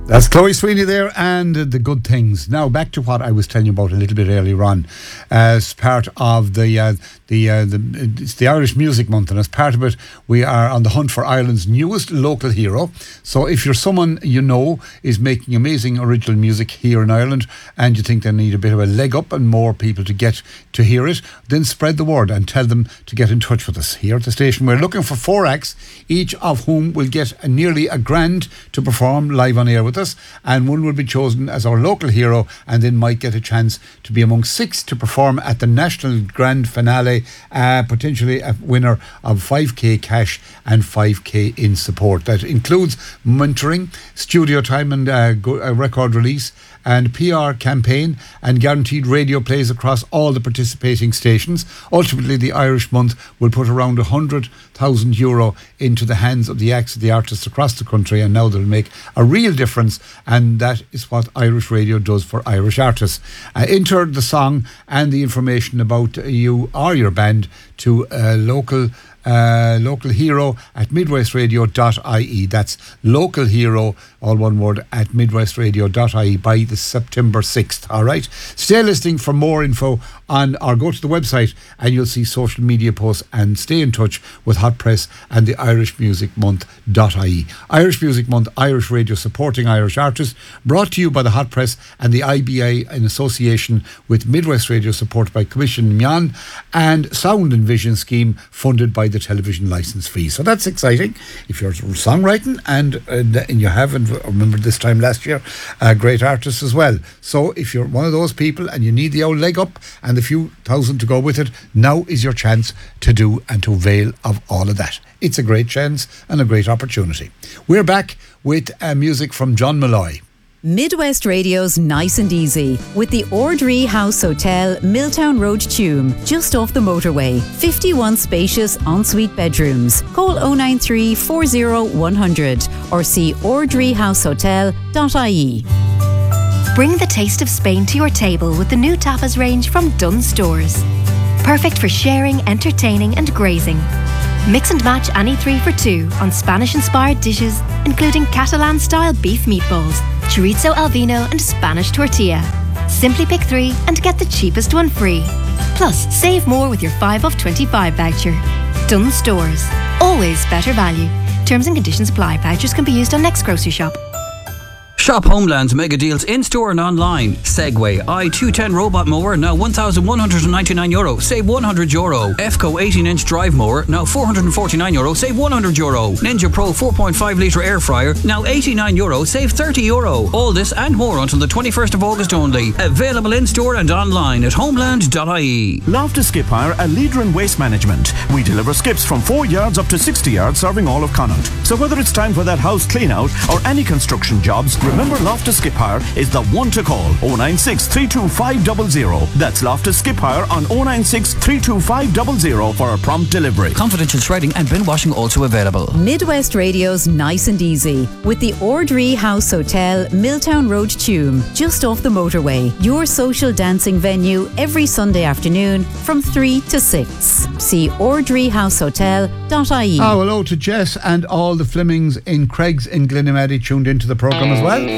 That's Chloe Sweeney there and The Good Things. Now back to what I was telling you about a little bit earlier on, as part of it's the Irish Music Month, and as part of it, we are on the hunt for Ireland's newest local hero. So if you're someone you know is making amazing original music here in Ireland, and you think they need a bit of a leg up and more people to get to hear it, then spread the word and tell them to get in touch with us here at the station. We're looking for 4 acts, each of whom will get nearly $1,000 to perform live on air with us, and one will be chosen as our local hero and then might get a chance to be among 6 to perform at the national grand finale, potentially a winner of 5k cash and 5k in support. That includes mentoring, studio time and a record release and PR campaign and guaranteed radio plays across all the participating stations. Ultimately, the Irish Month will put around €100,000 into the hands of the acts of the artists across the country, and now they'll make a real difference, and that is what Irish radio does for Irish artists. Enter the song and the information about you or your band to local hero at midwestradio.ie. That's local hero, all one word, at midwestradio.ie by the September 6th. All right, stay listening for more info on, or go to the website and you'll see social media posts, and stay in touch with Hot Press and the Irish Music Month.ie. Irish Music Month, Irish radio supporting Irish artists, brought to you by the Hot Press and the IBI in association with Midwest Radio, supported by Commission Meon and Sound and Vision Scheme, funded by the television licence fee. So that's exciting if you're songwriting and you have, and remember this time last year, great artists as well. So if you're one of those people and you need the old leg up and a few thousand to go with it, now is your chance to do and to avail of all of that. It's a great chance and a great opportunity. We're back with music from John Malloy. Midwest Radio's Nice and Easy with the Ordree House Hotel, Milltown Road, Tuam, just off the motorway. 51 spacious ensuite bedrooms. Call 093 40 100 or see ordreehousehotel.ie. Bring the taste of Spain to your table with the new tapas range from Dunnes Stores. Perfect for sharing, entertaining and grazing. Mix and match any 3 for 2 on Spanish-inspired dishes, including Catalan-style beef meatballs, chorizo al vino and Spanish tortilla. Simply pick 3 and get the cheapest one free. Plus, save more with your 5 off 25 voucher. Dunnes Stores. Always better value. Terms and conditions apply. Vouchers can be used on next grocery shop. Shop Homeland's mega deals in-store and online. Segway i210 robot mower, now €1,199, save €100. EFCO 18-inch drive mower, now €449, save €100. Ninja Pro 4.5 litre air fryer, now €89, save €30. All this and more until the 21st of August only. Available in-store and online at homeland.ie. Loftus Skip Hire, a leader in waste management. We deliver skips from 4 yards up to 60 yards, serving all of Connaught. So whether it's time for that house clean out or any construction jobs, remember Loftus Skip Hire is the one to call. 096 325 000. That's Loftus Skip Hire on 096 325 000 for a prompt delivery. Confidential shredding and bin washing also available. Midwest Radio's Nice and Easy with the Ordree House Hotel, Milltown Road, Tuam, just off the motorway. Your social dancing venue every Sunday afternoon from 3 to 6. See ordreehousehotel.ie. Hello to Jess and all the Flemings in Craigs in Glenamaddy tuned into the programme as well.